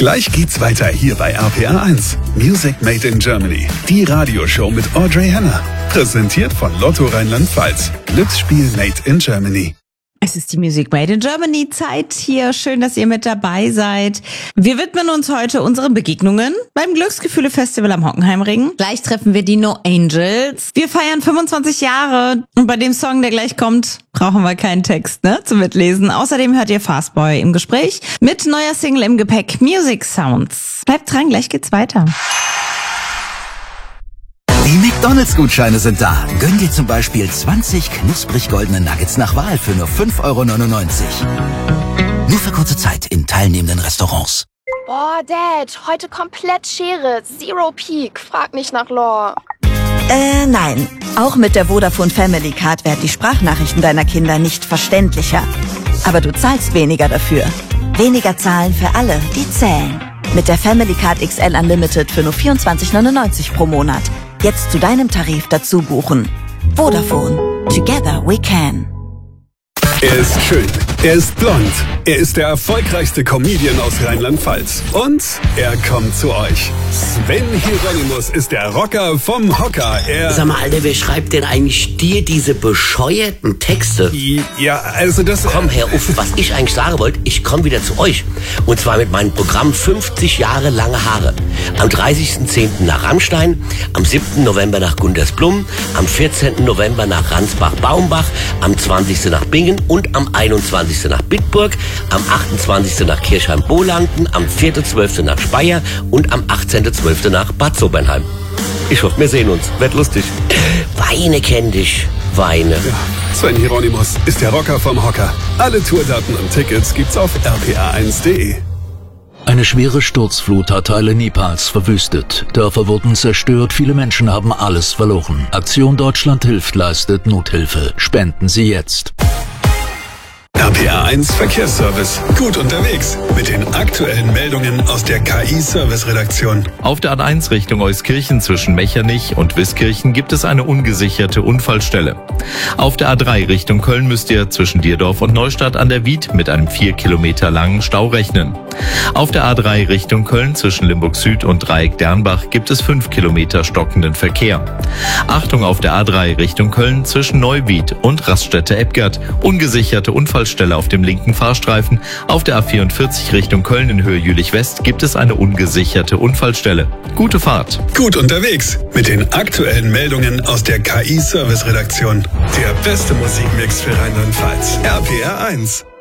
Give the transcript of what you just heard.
Gleich geht's weiter hier bei RPR 1. Music Made in Germany. Die Radioshow mit Audrey Henner. Präsentiert von Lotto Rheinland-Pfalz. Glücksspiel Made in Germany. Es ist die Music Made in Germany Zeit hier. Schön, dass ihr mit dabei seid. Wir widmen uns heute unseren Begegnungen beim Glücksgefühle-Festival am Hockenheimring. Gleich treffen wir die No Angels. Wir feiern 25 Jahre und bei dem Song, der gleich kommt, brauchen wir keinen Text, zum Mitlesen. Außerdem hört ihr Fastboy im Gespräch mit neuer Single im Gepäck, Music Sounds. Bleibt dran, gleich geht's weiter. Die McDonalds-Gutscheine sind da. Gönn dir zum Beispiel 20 knusprig goldene Nuggets nach Wahl für nur 5,99 €. Nur für kurze Zeit in teilnehmenden Restaurants. Boah, Dad, heute komplett Schere. Zero Peak. Frag nicht nach Lore. Nein. Auch mit der Vodafone Family Card werden die Sprachnachrichten deiner Kinder nicht verständlicher. Aber du zahlst weniger dafür. Weniger zahlen für alle, die zählen. Mit der Family Card XL Unlimited für nur 24,99 € pro Monat. Jetzt zu deinem Tarif dazu buchen. Vodafone. Together we can. Er ist schön, er ist blond, er ist der erfolgreichste Comedian aus Rheinland-Pfalz. Und er kommt zu euch. Sven Hieronymus ist der Rocker vom Hocker. Sag mal, Alter, wer schreibt denn eigentlich dir diese bescheuerten Texte? Ja, also das... Komm, Herr Uff, was ich eigentlich sagen wollte, ich komme wieder zu euch. Und zwar mit meinem Programm 50 Jahre lange Haare. Am 30.10. nach Rammstein, am 7. November nach Gundersblum, am 14. November nach Ransbach-Baumbach, am 20. nach Bingen und am 21. nach Bitburg, am 28. nach Kirchheim-Bohlanden, am 4.12. nach Speyer und am 18.12. nach Bad Sobernheim. Ich hoffe, wir sehen uns. Wird lustig. Weine kenn dich. Weine. Ja, Sven Hieronymus ist der Rocker vom Hocker. Alle Tourdaten und Tickets gibt's auf rpr1.de. Eine schwere Sturzflut hat Teile Nepals verwüstet. Dörfer wurden zerstört, viele Menschen haben alles verloren. Aktion Deutschland hilft leistet Nothilfe. Spenden Sie jetzt. RPR 1 Verkehrsservice. Gut unterwegs mit den aktuellen Meldungen aus der KI-Service-Redaktion. Auf der A1 Richtung Euskirchen zwischen Mechernich und Wiskirchen gibt es eine ungesicherte Unfallstelle. Auf der A3 Richtung Köln müsst ihr zwischen Dierdorf und Neustadt an der Wied mit einem 4 Kilometer langen Stau rechnen. Auf der A3 Richtung Köln zwischen Limburg Süd und Dreieck Dernbach gibt es 5 Kilometer stockenden Verkehr. Achtung auf der A3 Richtung Köln zwischen Neuwied und Raststätte-Ebgert. Ungesicherte Unfallstelle auf dem linken Fahrstreifen. Auf der A44 Richtung Köln in Höhe Jülich West gibt es eine ungesicherte Unfallstelle. Gute Fahrt. Gut unterwegs mit den aktuellen Meldungen aus der KI-Service-Redaktion. Der beste Musikmix für Rheinland-Pfalz. RPR 1.